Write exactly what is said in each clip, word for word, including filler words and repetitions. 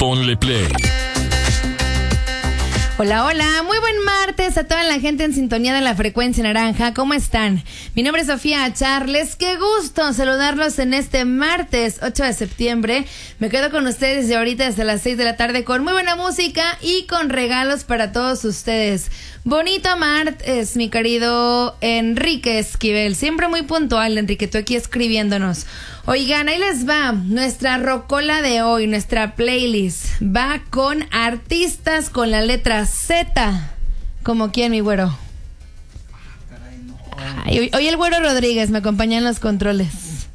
Ponle Play. Hola, hola, muy buen martes a toda la gente en sintonía de la frecuencia naranja. ¿Cómo están? Mi nombre es Sofía Charles. Qué gusto saludarlos en este martes ocho de septiembre. Me quedo con ustedes desde ahorita hasta las seis de la tarde con muy buena música y con regalos para todos ustedes. Bonito martes, mi querido Enrique Esquivel. Siempre muy puntual, Enrique, tú aquí escribiéndonos. Oigan, ahí les va nuestra rocola de hoy, nuestra playlist. Va con artistas con la letra Z. ¿Como quién, mi güero? Caray, no. Ay, hoy, hoy el güero Rodríguez me acompaña en los controles.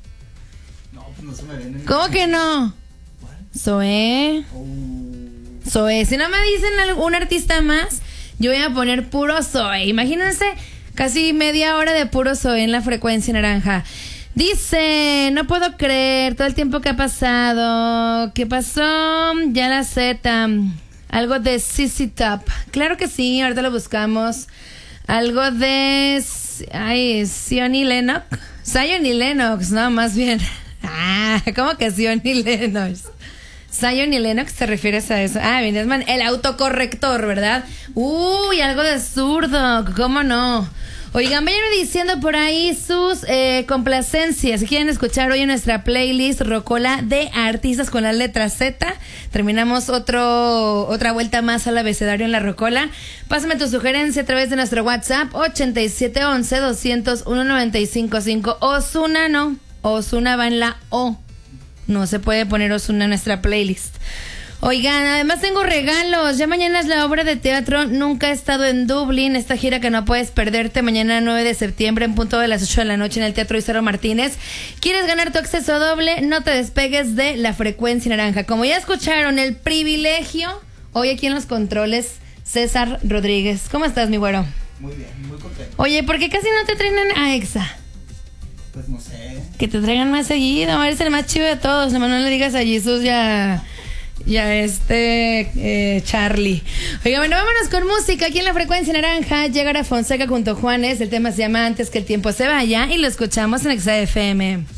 No, pues no se me ven en ¿Cómo el... que no? ¿Cuál? Zoé. Oh. Zoé. Si no me dicen algún artista más, yo voy a poner puro Zoé. Imagínense casi media hora de puro Zoé en la frecuencia naranja. Dice, no puedo creer todo el tiempo que ha pasado. ¿Qué pasó? Ya la Z. Algo de C C Top. Claro que sí, ahorita lo buscamos. Algo de... Ay, Zion y Lennox. Zion y Lennox, no, más bien. Ah, ¿cómo que Zion y Lennox? Zion y Lennox, ¿te refieres a eso? Ah, bien, es man, el autocorrector, ¿verdad? Uy, algo de zurdo, ¿cómo no? Oigan, vayan diciendo por ahí sus eh, complacencias. Si quieren escuchar hoy en nuestra playlist rocola de artistas con la letra Z, terminamos otro otra vuelta más al abecedario en la rocola. Pásame tu sugerencia a través de nuestro WhatsApp ochenta y siete once, doscientos uno, noventa y cinco cinco. Ozuna no, Ozuna va en la O. No se puede poner Ozuna en nuestra playlist. Oigan, además tengo regalos. Ya mañana es la obra de teatro Nunca he estado en Dublín, esta gira que no puedes perderte. Mañana nueve de septiembre en punto de las ocho de la noche en el Teatro Isaro Martínez. ¿Quieres ganar tu acceso doble? No te despegues de la frecuencia naranja. Como ya escucharon, el privilegio hoy aquí en los controles, César Rodríguez. ¿Cómo estás, mi güero? Muy bien, muy contento. Oye, ¿por qué casi no te traen a Exa? Pues no sé. Que te traigan más seguido. Eres el más chido de todos. Nomás no le digas a Jesús ya... Ya este eh, Charlie. Oiga, bueno, vámonos con música. Aquí en la frecuencia naranja llegará Fonseca junto a Juanes. El tema se llama Antes que el tiempo se vaya y lo escuchamos en Exa F M.